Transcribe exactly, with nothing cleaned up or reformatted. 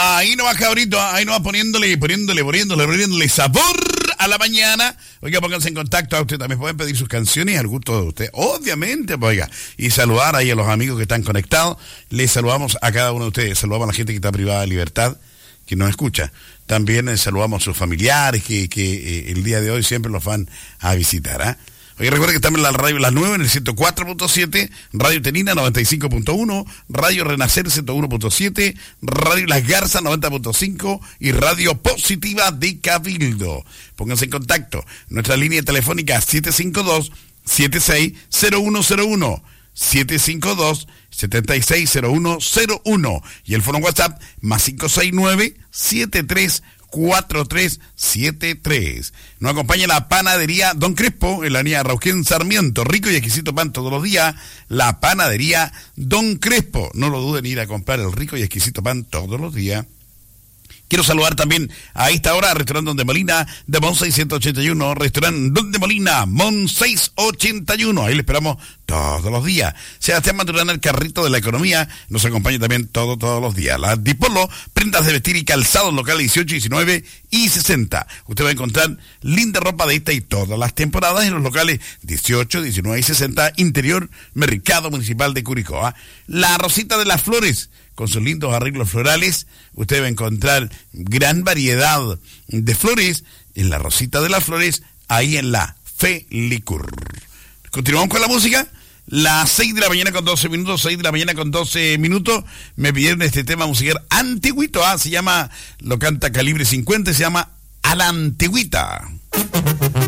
Ahí no va, cabrito, ahí no va poniéndole, poniéndole, poniéndole, poniéndole sabor a la mañana. Oiga, pónganse en contacto a usted, también pueden pedir sus canciones al gusto de usted, obviamente, pues, oiga, y saludar ahí a los amigos que están conectados. Les saludamos a cada uno de ustedes, saludamos a la gente que está privada de libertad, que nos escucha. También eh, saludamos a sus familiares que, que eh, el día de hoy siempre los van a visitar, ¿ah? ¿eh? Oye, recuerden que estamos en la radio Las nueve en el ciento cuatro punto siete, Radio Tenina noventa y cinco punto uno, Radio Renacer ciento uno punto siete, Radio Las Garzas noventa punto cinco y Radio Positiva de Cabildo. Pónganse en contacto. Nuestra línea telefónica siete cinco dos, siete seis cero uno cero uno, siete cinco dos, siete seis cero uno cero uno y el foro WhatsApp más cinco seis nueve, siete tres cuatro tres siete tres. Nos acompaña la panadería Don Crespo en la avenida Rauquén Sarmiento. Rico y exquisito pan todos los días. La panadería Don Crespo. No lo duden en ir a comprar el rico y exquisito pan todos los días. Quiero saludar también a esta hora al restaurante Don de Molina de Mon seiscientos ochenta y uno, restaurante Don de Molina, Mon seiscientos ochenta y uno, ahí le esperamos todos los días. Sebastián Maturana, el carrito de la economía, nos acompaña también todo, todos los días. La Dipolo, prendas de vestir y calzados locales dieciocho, diecinueve y sesenta. Usted va a encontrar linda ropa de esta y todas las temporadas en los locales dieciocho, diecinueve y sesenta, interior Mercado Municipal de Curicó. ¿eh? La Rosita de las Flores, con sus lindos arreglos florales, usted va a encontrar gran variedad de flores en la Rosita de las Flores, ahí en la Felicur. Continuamos con la música. Las seis de la mañana con doce minutos, seis de la mañana con doce minutos, me pidieron este tema musical antiguito, ¿ah? Se llama, lo canta Calibre cincuenta, se llama A la Antigüita.